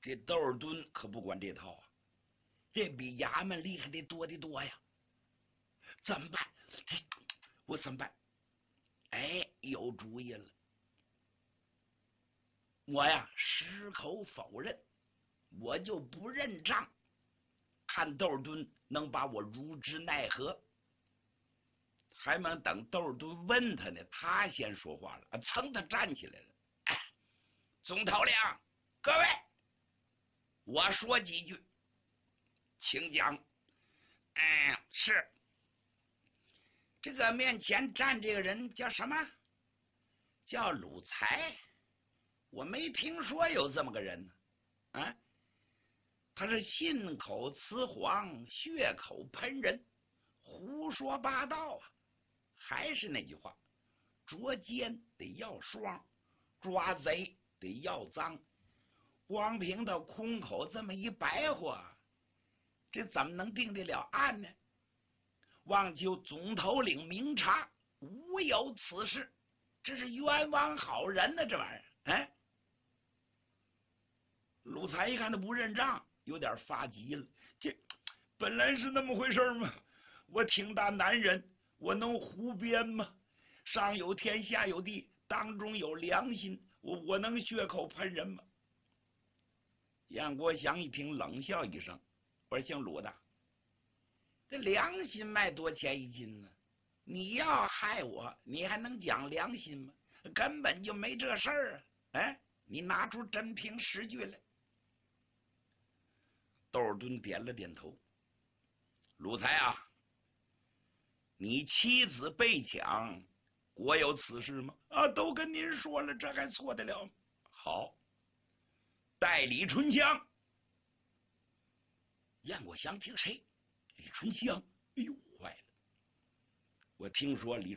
这窦尔敦可不管这套啊，这比衙门厉害的多得多呀！怎么办？我怎么办？哎，有主意了！我呀，矢口否认，我就不认账，看窦尔敦能把我如之奈何。还没等窦尔敦问他呢，他先说话了，噌，他站起来了。哎，总头领，各位，我说几句，请讲。是这个面前站这个人叫什么？叫鲁才。我没听说有这么个人呢。啊，他是信口雌黄，血口喷人，胡说八道啊！还是那句话，捉奸得要双，抓贼得要赃。光凭他空口这么一白话，这怎么能定得了案呢？望求总头领明察，无有此事，这是冤枉好人呢！这玩意儿，哎，鲁才一看他不认账，有点发急了。这本来是那么回事吗？我挺大男人，我能胡编吗？上有天，下有地，当中有良心，我能血口喷人吗？燕国祥一听，冷笑一声：“我说姓鲁的，这良心卖多钱一斤呢？你要害我，你还能讲良心吗？根本就没这事儿啊！哎，你拿出真凭实据来。”窦尔敦点了点头：“鲁才啊，你妻子被抢，国有此事吗？啊，都跟您说了，这还错得了吗？好，代李春香。”燕国祥听谁？李春香？哎呦，坏了！我听说李